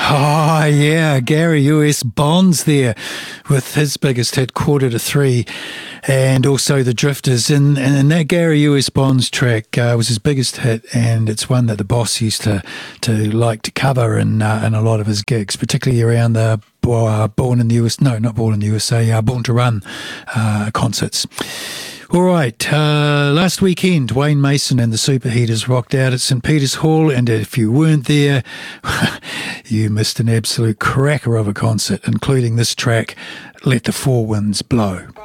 Oh, yeah, Gary U.S. Bonds there with his biggest hit, Quarter to Three, and also The Drifters. And that Gary U.S. Bonds track was his biggest hit, and it's one that the boss used to like to cover in a lot of his gigs, particularly around the Born to Run concerts. All right, last weekend, Wayne Mason and the Superheaters rocked out at St. Peter's Hall, and if you weren't there, you missed an absolute cracker of a concert, including this track, Let the Four Winds Blow.